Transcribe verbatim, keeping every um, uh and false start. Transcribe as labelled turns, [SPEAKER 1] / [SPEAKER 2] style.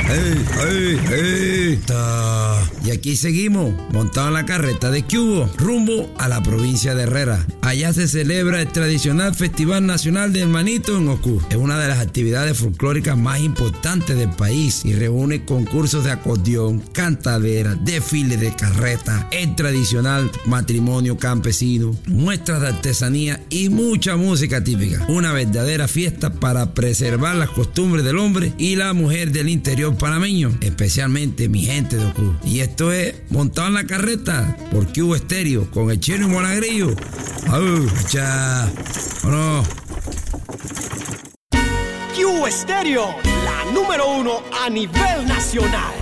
[SPEAKER 1] ¡Ey, ey, ey! Ta. Y aquí seguimos, montados en la carreta de Cubo, rumbo a la provincia de Herrera. Allá se celebra el tradicional Festival Nacional del Manito en Ocú. Es una de las actividades folclóricas más importantes del país y reúne concursos de acordeón, cantadera, desfile de carreta, el tradicional matrimonio campesino, muestras de artesanía y mucha música típica. Una verdadera fiesta para preservar las costumbres del hombre y la mujer del interior panameño, especialmente mi gente de Ocú. Y esto es Montado en la Carreta por Cubo Estéreo con el Chino y Monagrillo. ¡Au! ¡Cha! ¡Vámonos!
[SPEAKER 2] Cubo Estéreo, la número uno a nivel nacional.